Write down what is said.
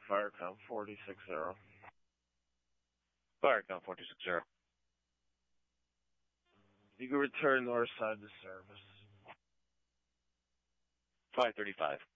Firecom 460. Firecom 460. You can return north side to service. 535.